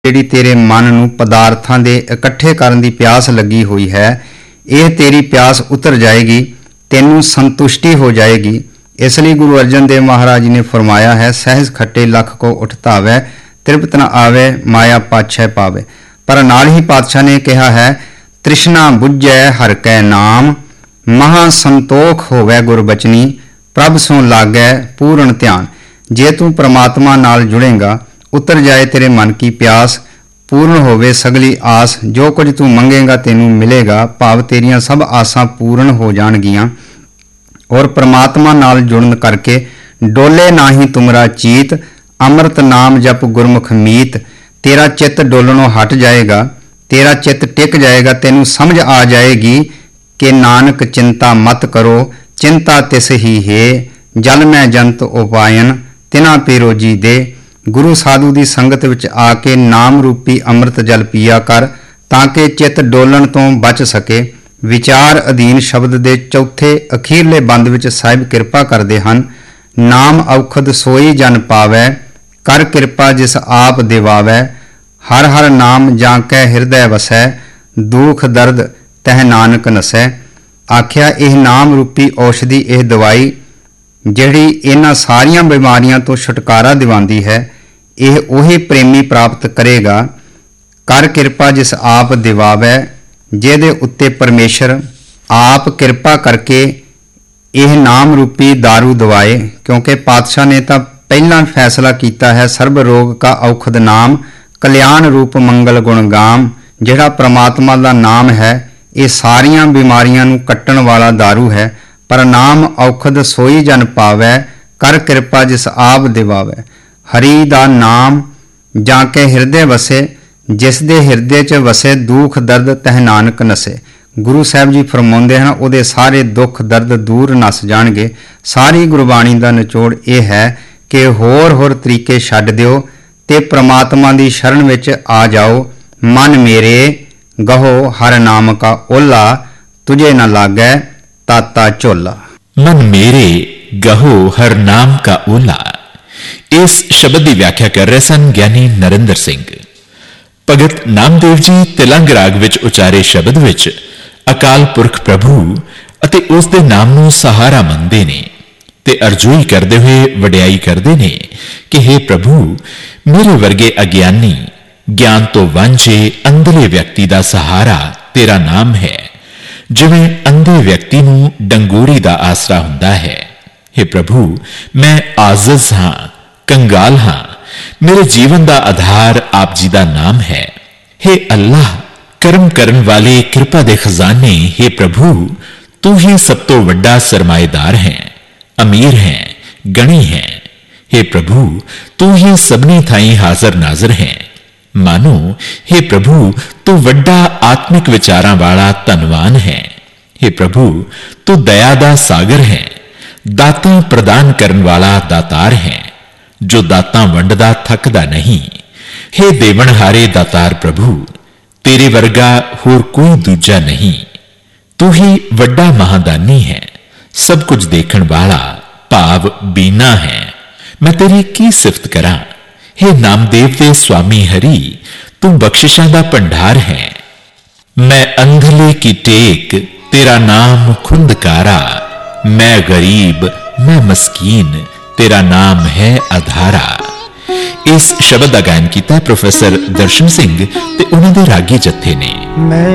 ਜਿਹੜੀ ਤੇਰੇ ਮਨ ਨੂੰ ਪਦਾਰਥਾਂ ਦੇ ਇਕੱਠੇ ਕਰਨ ਦੀ ਪਿਆਸ ਲੱਗੀ ਹੋਈ ਹੈ, ਇਹ ਤੇਰੀ ਪਿਆਸ ਉਤਰ ਜਾਏਗੀ, ਤੈਨੂੰ ਸੰਤੁਸ਼ਟੀ ਹੋ ਜਾਏਗੀ। ਇਸ ਲਈ ਗੁਰੂ ਅਰਜਨ ਦੇਵ ਮਹਾਰਾਜ ਜੀ ਨੇ ਫਰਮਾਇਆ ਹੈ, ਸਹਿਜ ਖੱਟੇ ਲੱਖ ਕੋ ਉਠਤਾਵੇ, ਤ੍ਰਿਪਤ ਨ ਆਵੇ ਮਾਇਆ ਪਾਛੈ ਪਾਵੇ। ਪਰ ਨਾਲ ਹੀ ਪਾਤਸ਼ਾਹ ਨੇ ਕਿਹਾ ਹੈ, ਤ੍ਰਿਸ਼ਨਾ ਬੁੱਝੈ ਹਰਿ ਕੈ ਨਾਮ, ਮਹਾ ਸੰਤੋਖ ਹੋਵੇ ਗੁਰਬਚਨੀ, ਪ੍ਰਭ ਸੋ ਲਾਗੈ ਪੂਰਨ ਧਿਆਨ। ਜੇ ਤੂੰ ਪ੍ਰਮਾਤਮਾ ਨਾਲ ਜੁੜੇਗਾ, ਉਤਰ ਜਾਏ ਤੇਰੇ ਮਨ ਕੀ ਪਿਆਸ, ਪੂਰਨ ਹੋਵੇ ਸਗਲੀ ਆਸ। ਜੋ ਕੁਝ ਤੂੰ ਮੰਗੇਗਾ ਤੈਨੂੰ ਮਿਲੇਗਾ, ਭਾਵ ਤੇਰੀਆਂ ਸਭ ਆਸਾਂ ਪੂਰਨ ਹੋ ਜਾਣਗੀਆਂ। ਔਰ ਪ੍ਰਮਾਤਮਾ ਨਾਲ ਜੁੜਨ ਕਰਕੇ ਡੋਲੇ ਨਾਹੀ ਤੁਮਰਾ ਚੀਤ, ਅੰਮ੍ਰਿਤ ਨਾਮ ਜਪ ਗੁਰਮੁਖ ਮੀਤ। ਤੇਰਾ ਚਿੱਤ ਡੋਲਣੋਂ ਹਟ ਜਾਏਗਾ, ਤੇਰਾ ਚਿੱਤ ਟਿਕ ਜਾਏਗਾ, ਤੈਨੂੰ ਸਮਝ ਆ ਜਾਏਗੀ ਕਿ ਨਾਨਕ ਚਿੰਤਾ ਮਤ ਕਰੋ, ਚਿੰਤਾ ਤਿਸ ਹੀ ਹੈ, ਜਲ ਮੈਂ ਜੰਤ ਉਪਾਇਨ, ਤਿਨਾ ਪੀਰੋਜੀ ਦੇ। ਗੁਰੂ ਸਾਧੂ ਦੀ ਸੰਗਤ ਵਿੱਚ ਆ ਕੇ ਨਾਮ ਰੂਪੀ ਅੰਮ੍ਰਿਤ ਜਲ ਪੀਆ ਕਰ, ਤਾਂ ਕਿ ਚਿੱਤ ਡੋਲਣ ਤੋਂ ਬਚ ਸਕੇ। ਵਿਚਾਰ ਅਧੀਨ ਸ਼ਬਦ ਦੇ ਚੌਥੇ ਅਖੀਰਲੇ ਬੰਦ ਵਿੱਚ ਸਾਹਿਬ ਕਿਰਪਾ ਕਰਦੇ ਹਨ, ਨਾਮ ਔਖਦ ਸੋਈ ਜਨ ਪਾਵੈ, ਕਰ ਕਿਰਪਾ ਜਿਸ ਆਪ ਦਿਵਾਵੈ। ਹਰ ਹਰ ਨਾਮ ਜਾਂ ਕੈ ਹਿਰਦੈ ਵਸੈ, ਦੁਖ ਦਰਦ ਤਹਿ ਨਾਨਕ ਨਸੈ। ਆਖਿਆ ਇਹ ਨਾਮ ਰੂਪੀ ਔਸ਼ਧੀ, ਇਹ ਦਵਾਈ ਜਿਹੜੀ ਇਹਨਾਂ ਸਾਰੀਆਂ ਬਿਮਾਰੀਆਂ ਤੋਂ ਛੁਟਕਾਰਾ ਦਿਵਾਉਂਦੀ ਹੈ, ਇਹ ਉਹੀ ਪ੍ਰੇਮੀ ਪ੍ਰਾਪਤ ਕਰੇਗਾ। ਕਰ ਕਿਰਪਾ ਜਿਸ ਆਪ ਦਿਵਾਵੈ, ਜਿਹਦੇ ਉੱਤੇ ਪਰਮੇਸ਼ਰ ਆਪ ਕਿਰਪਾ ਕਰਕੇ ਇਹ ਨਾਮ ਰੂਪੀ ਦਾਰੂ ਦਵਾਏ। ਕਿਉਂਕਿ ਪਾਤਸ਼ਾਹ ਨੇ ਤਾਂ ਪਹਿਲਾਂ ਫੈਸਲਾ ਕੀਤਾ ਹੈ, ਸਰਬ ਰੋਗ ਕਾ ਔਖਦ ਨਾਮ, ਕਲਿਆਣ ਰੂਪ ਮੰਗਲ ਗੁਣ ਗਾਮ। ਜਿਹੜਾ ਪ੍ਰਮਾਤਮਾ ਦਾ ਨਾਮ ਹੈ, ਇਹ ਸਾਰੀਆਂ ਬਿਮਾਰੀਆਂ ਨੂੰ ਕੱਟਣ ਵਾਲਾ ਦਾਰੂ ਹੈ। ਪਰ ਨਾਮ ਔਖਦ ਸੋਈ ਜਨ ਪਾਵੈ, ਕਰ ਕਿਰਪਾ ਜਿਸ ਆਪ ਦਿਵਾਵੈ। ਹਰੀ ਦਾ ਨਾਮ ਜਾਂ ਕੇ ਹਿਰਦੇ ਵਸੇ, ਜਿਸ ਦੇ ਹਿਰਦੇ 'ਚ ਵਸੇ, ਦੁੱਖ ਦਰਦ ਤਹਿ ਨਾਨਕ ਨਸੇ। ਗੁਰੂ ਸਾਹਿਬ ਜੀ ਫਰਮਾਉਂਦੇ ਹਨ, ਉਹਦੇ ਸਾਰੇ ਦੁੱਖ ਦਰਦ ਦੂਰ ਨਸ ਜਾਣਗੇ। ਸਾਰੀ ਗੁਰਬਾਣੀ ਦਾ ਨਿਚੋੜ ਇਹ ਹੈ ਕਿ ਹੋਰ ਤਰੀਕੇ ਛੱਡ ਦਿਓ ਤੇ ਪ੍ਰਮਾਤਮਾ ਦੀ ਸ਼ਰਨ ਵਿੱਚ ਆ ਜਾਓ। ਮਨ ਮੇਰੇ ਗਹੋ ਹਰ ਨਾਮ ਕਾ ਓਲਾ, ਤੁਝੇ ਨ ਲਾਗੈ ਤਾਤਾ ਝੋਲਾ। ਮਨ ਮੇਰੇ ਗਹੋ ਹਰ ਨਾਮ ਕਾ ਓਲਾ। ਇਸ ਸ਼ਬਦ ਦੀ ਵਿਆਖਿਆ ਕਰ ਰਹੇ ਸਨ ਗਿਆਨੀ ਨਰਿੰਦਰ ਸਿੰਘ। ਭਗਤ ਨਾਮਦੇਵ ਜੀ ਤਿਲੰਗ ਰਾਗ ਵਿੱਚ ਉਚਾਰੇ ਸ਼ਬਦ ਵਿੱਚ ਅਕਾਲ ਪੁਰਖ ਪ੍ਰਭੂ ਅਤੇ ਉਸ ਦੇ ਨਾਮ ਨੂੰ ਸਹਾਰਾ ਮੰਨਦੇ ਨੇ ਤੇ ਅਰਜ਼ੋਈ ਕਰਦੇ ਹੋਏ ਵਡਿਆਈ ਕਰਦੇ ਨੇ ਕਿ ਹੇ ਪ੍ਰਭੂ, ਮੇਰੇ ਵਰਗੇ ਅਗਿਆਨੀ ਗਿਆਨ ਤੋਂ ਵਾਂਝੇ ਅੰਧਲੇ ਵਿਅਕਤੀ ਦਾ ਸਹਾਰਾ ਤੇਰਾ ਨਾਮ ਹੈ। ਜਿਵੇਂ ਅੰਧੇ ਵਿਅਕਤੀ ਨੂੰ ਡੰਗੋਰੀ ਦਾ ਆਸਰਾ ਹੁੰਦਾ ਹੈ। ਹੇ ਪ੍ਰਭੂ, ਮੈਂ ਆਜ਼ਜ਼ ਹਾਂ, ਕੰਗਾਲ ਹਾਂ, ਮੇਰੇ ਜੀਵਨ ਦਾ ਆਧਾਰ ਆਪ ਜੀ ਦਾ ਨਾਮ ਹੈ। ਹੇ ਅੱਲਾਹ, ਕਰਮ ਕਰਨ ਵਾਲੇ ਕਿਰਪਾ ਦੇ ਖਜ਼ਾਨੇ, ਹੇ ਪ੍ਰਭੂ, ਤੂੰ ਹੀ ਸਭ ਤੋਂ ਵੱਡਾ ਸਰਮਾਏਦਾਰ ਹੈ, ਅਮੀਰ ਹੈ, ਗਣੀ ਹੈ। ਹੇ ਪ੍ਰਭੂ, ਤੂੰ ਹੀ ਸਭਨੀ ਥਾਈਂ ਹਾਜ਼ਰ ਨਾਜ਼ਰ ਹੈ। ਮਾਨੋ ਹੇ ਪ੍ਰਭੂ, ਤੂੰ ਵੱਡਾ ਆਤਮਿਕ ਵਿਚਾਰਾਂ ਵਾਲਾ ਧਨਵਾਨ ਹੈ। ਹੇ ਪ੍ਰਭੂ, ਤੂੰ ਦਇਆ ਦਾ ਸਾਗਰ ਹੈ, ਦਾਤਾਂ ਪ੍ਰਦਾਨ ਕਰਨ ਵਾਲਾ ਦਾਤਾਰ ਹੈ, ਜੋ ਦਾਤਾਂ ਵੰਡਦਾ ਥੱਕਦਾ ਨਹੀਂ। ਹੇ ਦੇਵਨਹਾਰੇ ਦਾਤਾਰ ਪ੍ਰਭੂ, ਤੇਰੇ ਵਰਗਾ ਹੋਰ ਕੋਈ ਦੂਜਾ ਨਹੀਂ। ਤੂੰ ਹੀ ਵੱਡਾ ਮਹਾਦਾਨੀ ਹੈ, ਸਭ ਕੁਝ ਦੇਖਣ ਵਾਲਾ, ਭਾਵ ਬੀਨਾ ਹੈ। ਮੈਂ ਤੇਰੀ ਕੀ ਸਿਫਤ ਕਰਾਂ। ਹੇ ਨਾਮਦੇਵ ਦੇ ਸੁਆਮੀ ਹਰੀ, ਤੂੰ ਬਖਸ਼ਿਸ਼ਾਂ ਦਾ ਭੰਡਾਰ ਹੈ। ਮੈਂ ਅੰਧਲੇ ਕੀ ਟੇਕ, ਤੇਰਾ ਨਾਮ ਖੁੰਦਕਾਰਾ। ਮੈਂ ਗਰੀਬ, ਮੈਂ ਮਸਕੀਨ, ਤੇਰਾ ਨਾਮ ਹੈ ਆਧਾਰਾ। ਇਸ ਸ਼ਬਦ ਦਾ ਗਾਇਨ ਕੀਤਾ ਪ੍ਰੋਫੈਸਰ ਦਰਸ਼ਨ ਸਿੰਘ ਤੇ ਉਹਨਾਂ ਦੇ ਰਾਗੀ ਜੱਥੇ ਨੇ।